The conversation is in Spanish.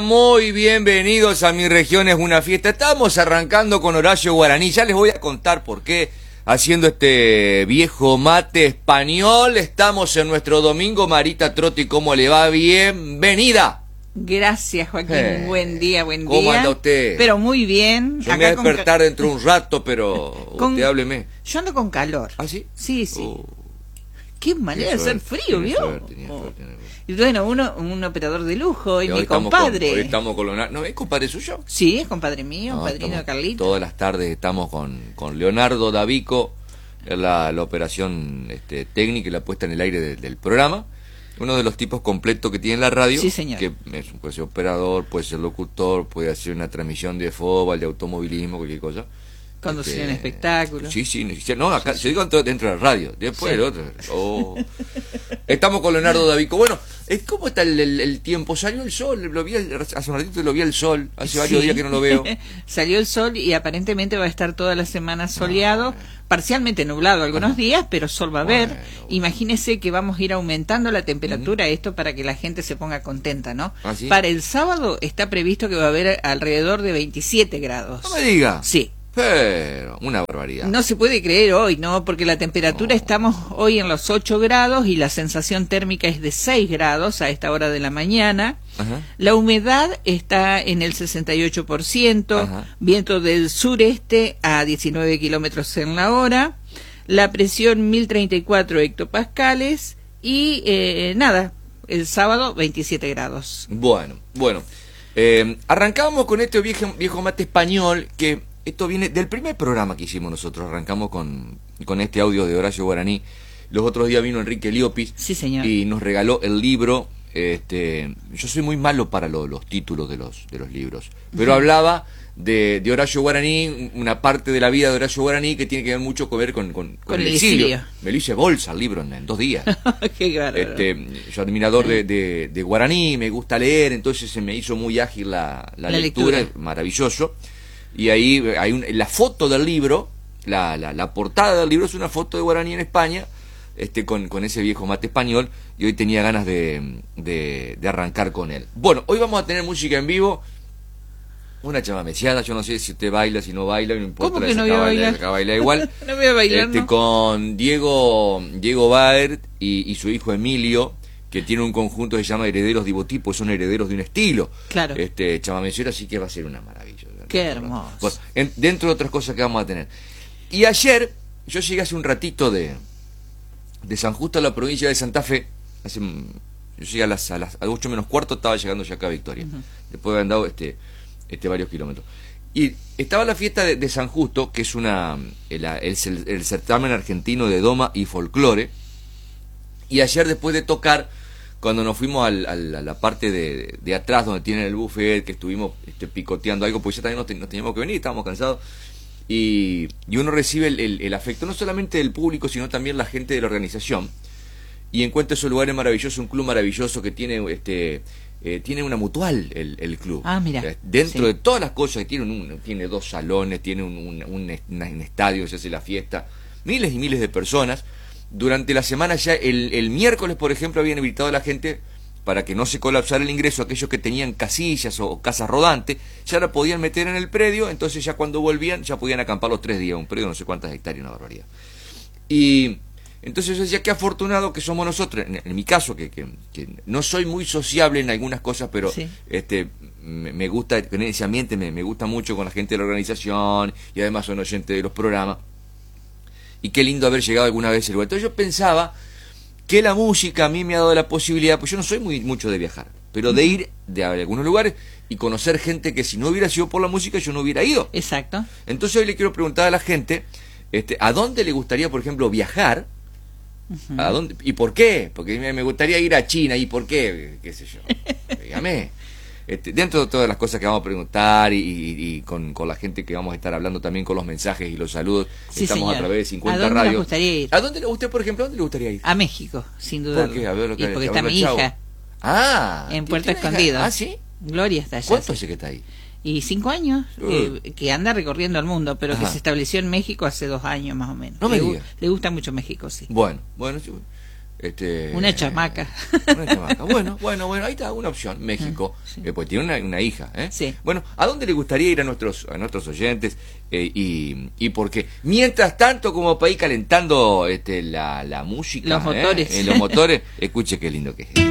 Muy bienvenidos a Mi Región es una Fiesta. Estamos arrancando con Horacio Guaraní. Ya les voy a contar por qué, haciendo este viejo mate español. Estamos en nuestro domingo. Marita Trotti, ¿cómo le va? Bienvenida. Gracias, Joaquín. Buen día, buen día. ¿Cómo anda usted? Pero muy bien. Yo me voy a despertar dentro de un rato, pero usted hábleme. Yo ando con calor. ¿Ah, sí? Sí. Qué manera de hacer frío, ¿vio? Y bueno, un operador de lujo, y mi compadre. Hoy estamos con Leonardo. ¿No es compadre suyo? Sí, es compadre mío, padrino de Carlito. Todas las tardes estamos con Leonardo Davico, en la operación técnica y la puesta en el aire del programa. Uno de los tipos completos que tiene la radio. Sí, señor. Que puede ser operador, puede ser locutor, puede hacer una transmisión de fútbol, de automovilismo, cualquier cosa. Conducir un espectáculo. Sí, no, acá se digo dentro de la radio, después el otro. Estamos con Leonardo Davico. Bueno, ¿cómo está el tiempo? ¿Salió el sol? Hace un ratito lo vi el sol, hace varios días que no lo veo. Salió el sol y aparentemente va a estar toda la semana soleado, parcialmente nublado algunos días, pero sol va a haber. Imagínese que vamos a ir aumentando la temperatura, esto para que la gente se ponga contenta, ¿no? ¿Ah, sí? Para el sábado está previsto que va a haber alrededor de 27 grados. No me diga. Sí. Pero, una barbaridad. No se puede creer hoy, ¿no? Porque la temperatura estamos hoy en los 8 grados y la sensación térmica es de 6 grados a esta hora de la mañana. Ajá. La humedad está en el 68%, Ajá. Viento del sureste a 19 kilómetros en la hora, la presión 1034 hectopascales y nada, el sábado 27 grados. Bueno. Arrancamos con este viejo mate español que... Esto viene del primer programa que hicimos nosotros. Arrancamos con este audio de Horacio Guaraní. Los otros días vino Enrique Liopis. Sí, señor. Y nos regaló el libro. Yo soy muy malo para los títulos de los libros. Pero hablaba de Horacio Guaraní, una parte de la vida de Horacio Guaraní que tiene que ver mucho con el exilio. Me lo hice bolsa el libro en 2 días. Qué bárbaro. Yo admirador de Guaraní, me gusta leer, entonces se me hizo muy ágil la lectura. Maravilloso. Y ahí hay la foto del libro, la portada del libro es una foto de Guaraní en España, con ese viejo mate español, y hoy tenía ganas de arrancar con él. Bueno, hoy vamos a tener música en vivo, una chamameciada, yo no sé si usted baila, si no baila, no importa. ¿Cómo que no voy a bailar? Acá baila igual. No voy a bailar, ¿no? Con Diego Baer y su hijo Emilio, que tiene un conjunto que se llama Herederos Divotipo, son herederos de un estilo. Claro. Chamameciera, así que va a ser una maravilla. Qué hermoso. Bueno, dentro de otras cosas que vamos a tener. Y ayer, yo llegué hace un ratito de San Justo a la provincia de Santa Fe. Yo llegué a las 8 menos cuarto, estaba llegando ya acá a Victoria. Después de haber andado varios kilómetros. Y estaba la fiesta de San Justo, que es el certamen argentino de doma y folclore. Y ayer, después de tocar, cuando nos fuimos a la parte de atrás donde tienen el buffet, que estuvimos picoteando algo, pues ya también nos teníamos que venir, estábamos cansados, y uno recibe el afecto no solamente del público, sino también la gente de la organización, y encuentra esos lugares maravillosos, un club maravilloso que tiene tiene una mutual el club. Ah, mira. Dentro de todas las cosas que tiene 2 salones, tiene un estadio, se hace la fiesta, miles y miles de personas. Durante la semana ya, el miércoles, por ejemplo, habían invitado a la gente para que no se colapsara el ingreso, aquellos que tenían casillas o casas rodantes, ya la podían meter en el predio, entonces ya cuando volvían ya podían acampar los 3 días, un predio de no sé cuántas hectáreas, una barbaridad. Y entonces yo decía, qué afortunado que somos nosotros, en mi caso, que no soy muy sociable en algunas cosas, pero sí. Me gusta, en ese ambiente me gusta mucho con la gente de la organización, y además son oyentes de los programas. Y qué lindo haber llegado alguna vez al lugar. Entonces yo pensaba que la música a mí me ha dado la posibilidad, pues yo no soy mucho de viajar, pero de ir a algunos lugares y conocer gente que si no hubiera sido por la música yo no hubiera ido. Exacto. Entonces hoy le quiero preguntar a la gente, ¿a dónde le gustaría, por ejemplo, viajar? ¿A dónde? ¿Y por qué? Porque me gustaría ir a China, ¿y por qué? ¿Qué sé yo? Dígame. Dentro de todas las cosas que vamos a preguntar y con la gente que vamos a estar hablando también con los mensajes y los saludos, sí, estamos señor. A través de 50 radios. ¿A dónde radios. le gustaría ir? ¿A dónde usted, por ejemplo, a dónde le gustaría ir? A México, sin duda. ¿Por qué? A ver lo que porque está mi hija. En Puerto Escondido. Ah, ¿sí? Gloria está allá. ¿Cuánto hace que está ahí? Y 5 años, que anda recorriendo el mundo, pero que se estableció en México hace 2 años más o menos. No me diga. Le gusta mucho México, sí. Bueno, sí. Una chamaca. Una chamaca. Bueno, ahí está una opción, México, Sí. Pues tiene una hija, ¿eh? Sí. Bueno, ¿a dónde le gustaría ir a nuestros oyentes? Y por qué. Mientras tanto, como para ir calentando la música, Los motores. los motores, escuche qué lindo que es.